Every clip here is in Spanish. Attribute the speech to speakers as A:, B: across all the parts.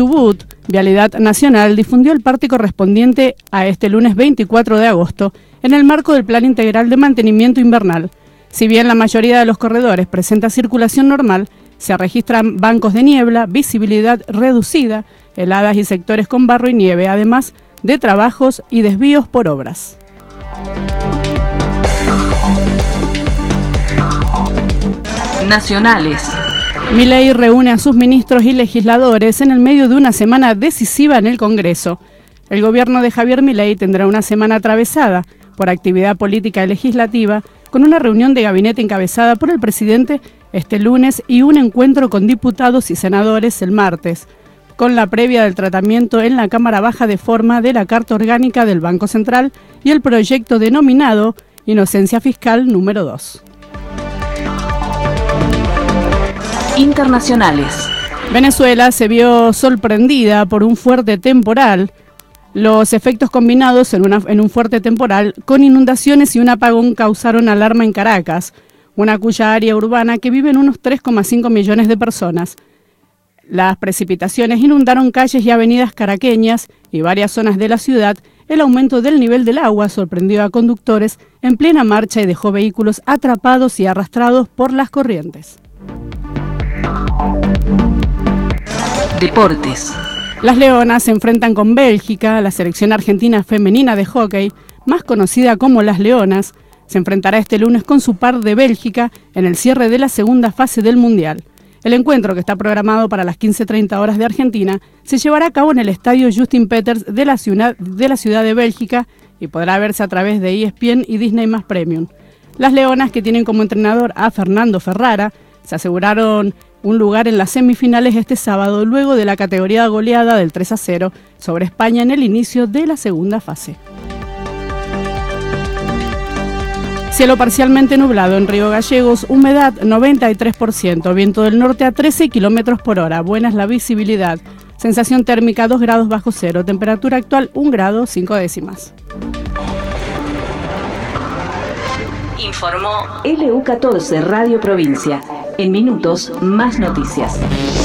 A: Chubut, Vialidad Nacional, difundió el parte correspondiente a este lunes 24 de agosto en el marco del Plan Integral de Mantenimiento Invernal. Si bien la mayoría de los corredores presenta circulación normal, se registran bancos de niebla, visibilidad reducida, heladas y sectores con barro y nieve, además de trabajos y desvíos por obras.
B: Nacionales.
A: Milei reúne a sus ministros y legisladores en el medio de una semana decisiva en el Congreso. El gobierno de Javier Milei tendrá una semana atravesada por actividad política y legislativa, con una reunión de gabinete encabezada por el presidente este lunes y un encuentro con diputados y senadores el martes, con la previa del tratamiento en la Cámara Baja de forma de la Carta Orgánica del Banco Central y el proyecto denominado Inocencia Fiscal número 2.
B: Internacionales.
A: Venezuela se vio sorprendida por un fuerte temporal. Los efectos combinados en un fuerte temporal con inundaciones y un apagón causaron alarma en Caracas, una cuya área urbana que viven unos 3,5 millones de personas. Las precipitaciones inundaron calles y avenidas caraqueñas y varias zonas de la ciudad. El aumento del nivel del agua sorprendió a conductores en plena marcha y dejó vehículos atrapados y arrastrados por las corrientes.
B: Deportes.
A: Las Leonas se enfrentan con Bélgica. La selección argentina femenina de hockey, más conocida como las Leonas, se enfrentará este lunes con su par de Bélgica en el cierre de la segunda fase del Mundial. El encuentro, que está programado para las 15:30 horas de Argentina, se llevará a cabo en el estadio Justin Peters de la ciudad de Bélgica y podrá verse a través de ESPN y Disney+ Premium. Las Leonas, que tienen como entrenador a Fernando Ferrara, se aseguraron un lugar en las semifinales este sábado, luego de la categoría goleada del 3-0 sobre España en el inicio de la segunda fase. Cielo parcialmente nublado en Río Gallegos, humedad 93%, viento del norte a 13 km por hora, buena es la visibilidad, sensación térmica 2 grados bajo cero, temperatura actual 1 grado 5 décimas.
B: Informó LU14 Radio Provincia. En minutos, más noticias.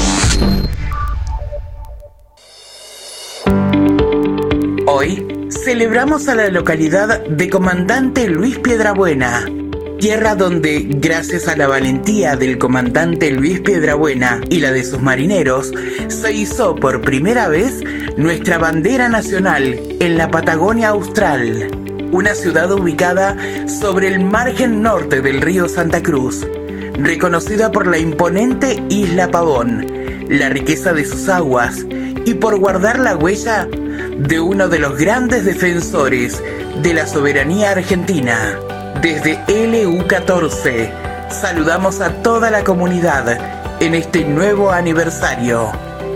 C: Hoy celebramos a la localidad de Comandante Luis Piedrabuena, tierra donde, gracias a la valentía del comandante Luis Piedrabuena y la de sus marineros, se izó por primera vez nuestra bandera nacional en la Patagonia Austral, una ciudad ubicada sobre el margen norte del río Santa Cruz, reconocida por la imponente Isla Pavón, la riqueza de sus aguas y por guardar la huella de uno de los grandes defensores de la soberanía argentina. Desde LU14 saludamos a toda la comunidad en este nuevo aniversario.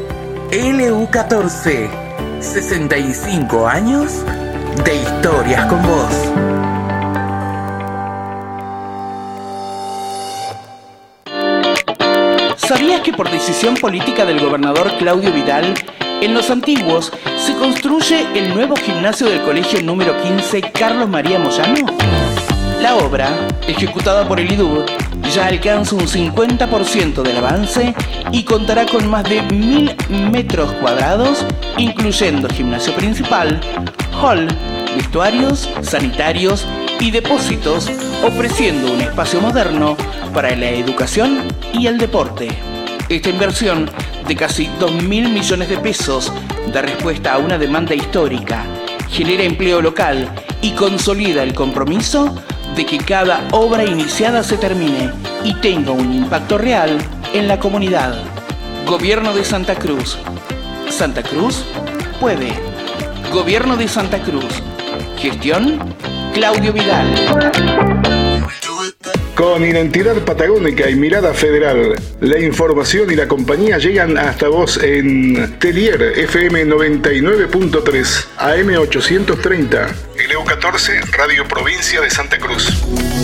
C: LU14, 65 años de historias con vos.
D: ¿Sabías que por decisión política del gobernador Claudio Vidal, en Los Antiguos se construye el nuevo gimnasio del colegio número 15 Carlos María Moyano? La obra, ejecutada por el IDUB, ya alcanza un 50% del avance y contará con más de 1.000 metros cuadrados, incluyendo gimnasio principal, hall, vestuarios, sanitarios y depósitos, ofreciendo un espacio moderno para la educación y el deporte. Esta inversión de casi 2.000 millones de pesos da respuesta a una demanda histórica, genera empleo local y consolida el compromiso de que cada obra iniciada se termine y tenga un impacto real en la comunidad. Gobierno de Santa Cruz. Santa Cruz puede. Gobierno de Santa Cruz. Gestión Claudio Vidal.
E: Con identidad patagónica y mirada federal, la información y la compañía llegan hasta vos en Telier FM 99.3 AM 830. LU14 Radio Provincia de Santa Cruz.